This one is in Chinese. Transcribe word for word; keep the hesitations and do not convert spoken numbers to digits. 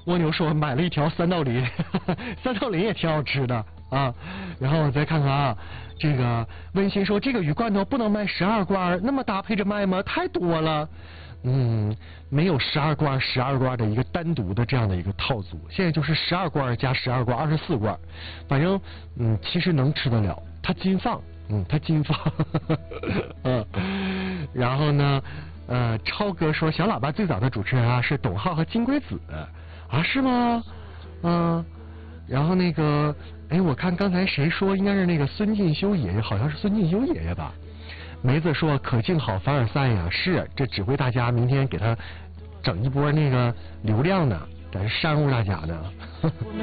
蜗牛说买了一条三道鳞，三道鳞也挺好吃的啊。然后我再看看啊，这个温馨说这个鱼罐头不能卖十二罐，那么搭配着卖吗？太多了。嗯，没有十二罐十二罐的一个单独的这样的一个套组，现在就是十二罐加十二罐，二十四罐，反正嗯，其实能吃得了，它金放，嗯，它金放，嗯，然后呢，呃，超哥说小喇叭最早的主持人啊是董浩和金龟子啊，是吗？嗯，然后那个，哎，我看刚才谁说应该是那个孙进修爷爷，好像是孙进修爷爷吧。梅子说可敬好凡尔赛呀，是这指挥大家明天给他整一波那个流量呢，咱是煽乎大家呢。